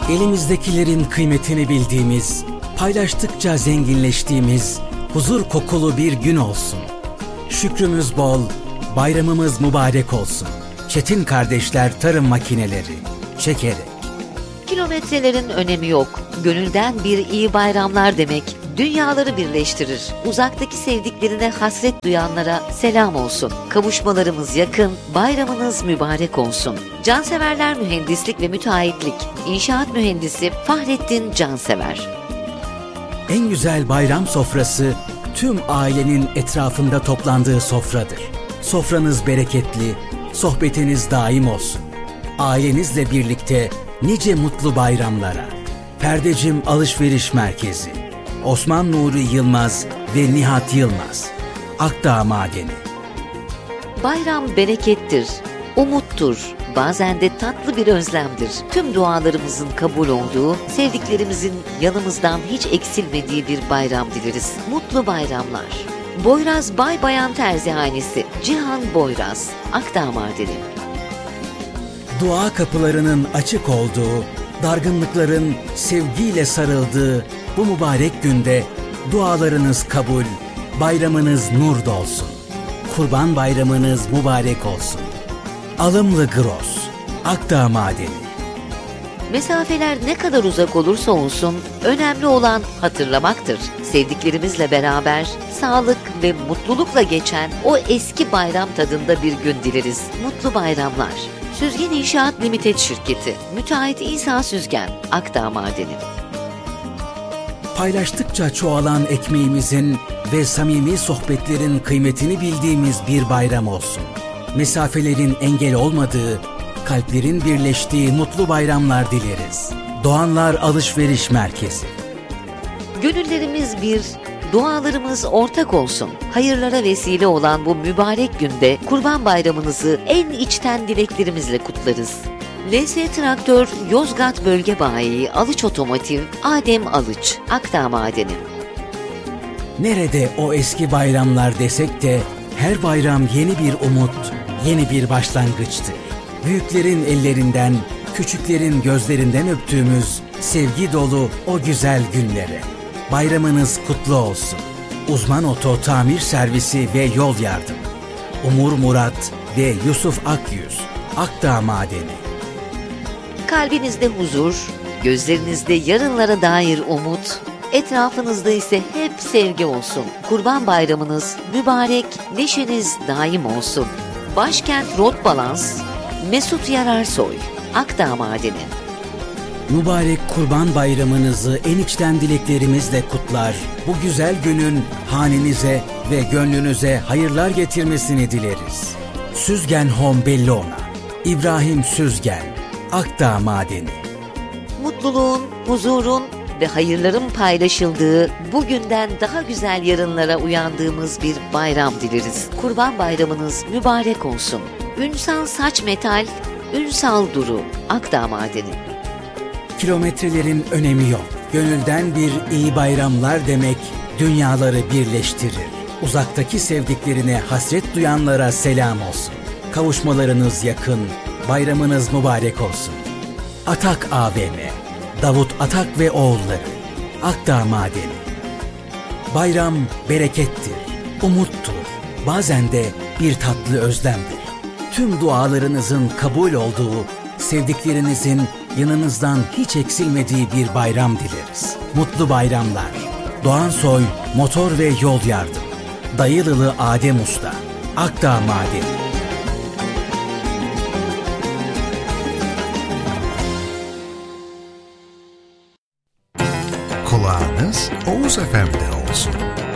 Elimizdekilerin kıymetini bildiğimiz, paylaştıkça zenginleştiğimiz, huzur kokulu bir gün olsun. Şükrümüz bol, bayramımız mübarek olsun. Çetin Kardeşler Tarım Makineleri, Çekerek. Kilometrelerin önemi yok. Gönülden bir iyi bayramlar demek, dünyaları birleştirir. Uzaktaki sevdiklerine hasret duyanlara selam olsun. Kavuşmalarımız yakın, bayramınız mübarek olsun. Canseverler Mühendislik ve Müteahhitlik, İnşaat Mühendisi Fahrettin Cansever. En güzel bayram sofrası, tüm ailenin etrafında toplandığı sofradır. Sofranız bereketli, sohbetiniz daim olsun. Ailenizle birlikte nice mutlu bayramlara. Perdecim Alışveriş Merkezi, Osman Nuri Yılmaz ve Nihat Yılmaz, Akdağ Madeni. Bayram berekettir, umuttur, bazen de tatlı bir özlemdir. Tüm dualarımızın kabul olduğu, sevdiklerimizin yanımızdan hiç eksilmediği bir bayram dileriz. Mutlu bayramlar. Boyraz Bay Bayan Terzihanesi, Cihan Boyraz, Akdağ Madeni. Dua kapılarının açık olduğu, dargınlıkların sevgiyle sarıldığı bu mübarek günde dualarınız kabul, bayramınız nur dolsun. Kurban bayramınız mübarek olsun. Alımlı Gross, Akdağ Madeni. Mesafeler ne kadar uzak olursa olsun, önemli olan hatırlamaktır. Sevdiklerimizle beraber sağlık ve mutlulukla geçen o eski bayram tadında bir gün dileriz. Mutlu bayramlar. Süzgen İnşaat Limited Şirketi, Müteahhit İsa Süzgen, Akdağ Madeni. Paylaştıkça çoğalan ekmeğimizin ve samimi sohbetlerin kıymetini bildiğimiz bir bayram olsun. Mesafelerin engel olmadığı, kalplerin birleştiği mutlu bayramlar dileriz. Doğanlar Alışveriş Merkezi. Gönüllerimiz bir, dualarımız ortak olsun. Hayırlara vesile olan bu mübarek günde Kurban Bayramınızı en içten dileklerimizle kutlarız. LS Traktör Yozgat Bölge Bayi Alıç Otomotiv Adem Alıç, Akdağ Madeni. Nerede o eski bayramlar desek de her bayram yeni bir umut, yeni bir başlangıçtır. Büyüklerin ellerinden, küçüklerin gözlerinden öptüğümüz sevgi dolu o güzel günlere. Bayramınız kutlu olsun. Uzman Oto Tamir Servisi ve Yol Yardımı. Umur Murat ve Yusuf Akyüz, Akdağ Madeni. Kalbinizde huzur, gözlerinizde yarınlara dair umut, etrafınızda ise hep sevgi olsun. Kurban Bayramınız mübarek, neşeniz daim olsun. Başkent Rot Balans, Mesut Yararsoy, Akdağ Madeni. Mübarek Kurban Bayramınızı en içten dileklerimizle kutlar. Bu güzel günün hanenize ve gönlünüze hayırlar getirmesini dileriz. Süzgen Home Bellona, İbrahim Süzgen, Akdağ Madeni. Mutluluğun, huzurun ve hayırların paylaşıldığı, bugünden daha güzel yarınlara uyandığımız bir bayram dileriz. Kurban Bayramınız mübarek olsun. Ünsal Saç Metal, Ünsal Duru, Akdağ Madeni. Kilometrelerin önemi yok. Gönülden bir iyi bayramlar demek dünyaları birleştirir. Uzaktaki sevdiklerine hasret duyanlara selam olsun. Kavuşmalarınız yakın, bayramınız mübarek olsun. Atak AVM, Davut Atak ve oğulları, Akdağ Madeni. Bayram berekettir, umuttur, bazen de bir tatlı özlemdir. Tüm dualarınızın kabul olduğu, sevdiklerinizin yanınızdan hiç eksilmediği bir bayram dileriz. Mutlu bayramlar. Doğan Soy Motor ve Yol Yardım. Dayılılı Adem Usta, Akdağ Madeni. Kulağınız Oğuz FM'de olsun.